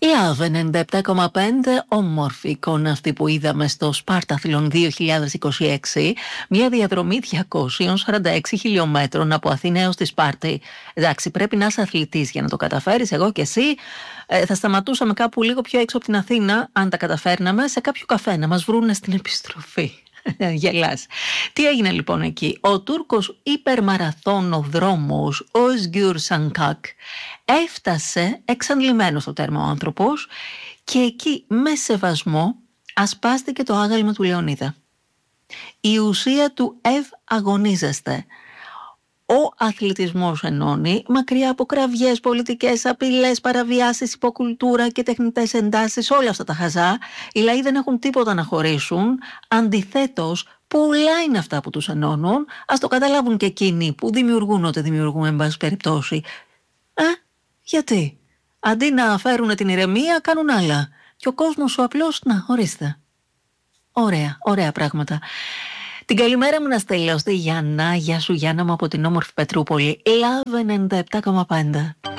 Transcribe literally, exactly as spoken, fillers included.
Λαβ ενενήντα επτά κόμμα πέντε, όμορφη εικόνα αυτή που είδαμε στο Σπάρταθλον δύο χιλιάδες είκοσι έξι, μια διαδρομή διακόσιων σαράντα έξι χιλιόμετρων από Αθήνα έως τη Σπάρτη. Εντάξει, πρέπει να είσαι αθλητής για να το καταφέρεις, εγώ και εσύ. Ε, θα σταματούσαμε κάπου λίγο πιο έξω από την Αθήνα, αν τα καταφέρναμε, σε κάποιο καφέ να μας βρούνε στην επιστροφή. Γελάς. Τι έγινε λοιπόν εκεί? Ο Τούρκος υπερμαραθώνοδρόμος Özgür Sankak έφτασε εξαντλημένος στο τέρμα ο άνθρωπος και εκεί με σεβασμό ασπάστηκε το άγαλμα του Λεωνίδα. Η ουσία του «Ευ αγωνίζεστε». Ο αθλητισμός ενώνει, μακριά από κραυγές, πολιτικές απειλές, παραβιάσεις, υποκουλτούρα και τεχνητές εντάσεις, όλα αυτά τα χαζά. Οι λαοί δεν έχουν τίποτα να χωρίσουν. Αντιθέτως, πολλά είναι αυτά που τους ενώνουν. Ας το καταλάβουν και εκείνοι που δημιουργούν ό,τι δημιουργούν, εν πάση περιπτώσει. Ε, γιατί? Αντί να φέρουν την ηρεμία, κάνουν άλλα. Και ο κόσμος ο απλός, να, ορίστε. Ωραία, ωραία πράγματα. Την καλημέρα μου να στείλω στη Γιάννα. Γεια σου Γιάννα μου από την όμορφη Πετρούπολη. Λαβ ενενήντα επτά κόμμα πέντε.